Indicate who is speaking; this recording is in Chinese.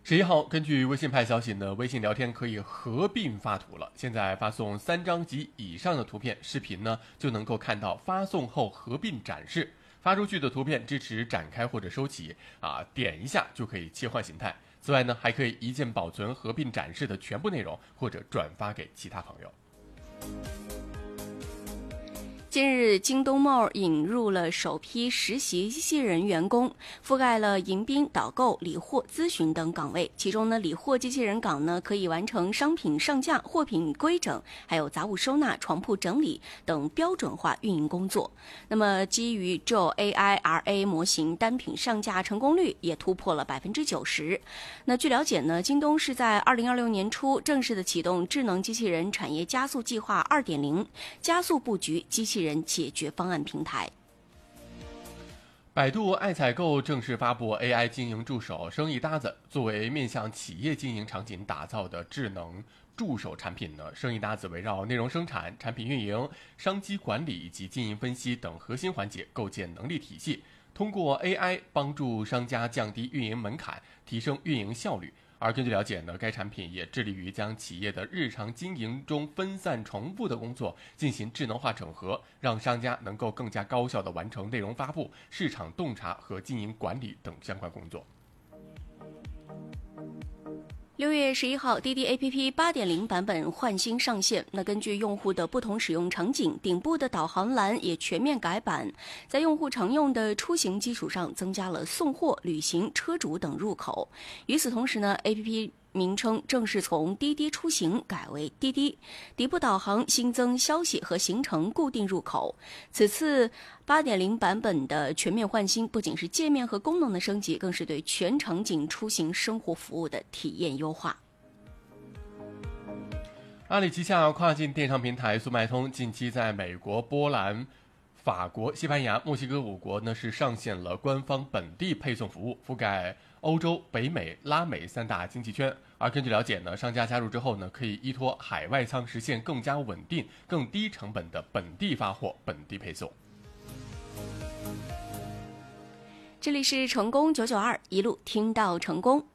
Speaker 1: 11号，根据微信派消息呢，微信聊天可以合并发图了。现在发送3张及以上的图片、视频呢，就能够看到发送后合并展示。发出去的图片支持展开或者收起，点一下就可以切换形态。此外呢，还可以一键保存合并展示的全部内容，或者转发给其他朋友。
Speaker 2: 近日，京东 Mall 引入了首批实习机器人员工，覆盖了迎宾、导购、理货、咨询等岗位。其中呢，理货机器人岗呢可以完成商品上架、货品规整，还有杂物收纳、床铺整理等标准化运营工作。那么，基于 Joe AI RA 模型，单品上架成功率也突破了90%。那据了解呢，京东是在2026年初正式的启动智能机器人产业加速计划2.0，加速布局机器人解决方案平台。
Speaker 1: 百度爱采购正式发布 AI 经营助手生意搭子，作为面向企业经营场景打造的智能助手产品呢，生意搭子围绕内容生产、产品运营、商机管理以及经营分析等核心环节构建能力体系，通过 AI 帮助商家降低运营门槛，提升运营效率。而根据了解呢，该产品也致力于将企业的日常经营中分散重复的工作进行智能化整合，让商家能够更加高效地完成内容发布、市场洞察和经营管理等相关工作。
Speaker 2: 6月11号，滴滴 APP 8.0版本换新上线。那根据用户的不同使用场景，顶部的导航栏也全面改版，在用户常用的出行基础上，增加了送货、旅行、车主等入口。与此同时呢 ，APP名称正式从滴滴出行改为滴滴，底部导航新增消息和行程固定入口。此次8.0版本的全面换新，不仅是界面和功能的升级，更是对全场景出行生活服务的体验优化。
Speaker 1: 阿里旗下跨境电商平台速卖通近期在美国、波兰、法国、西班牙、墨西哥5国呢是上线了官方本地配送服务，覆盖欧洲、北美、拉美3大经济圈。而根据了解呢，商家加入之后呢，可以依托海外仓实现更加稳定、更低成本的本地发货、本地配送。
Speaker 2: 这里是成功992，一路听到成功。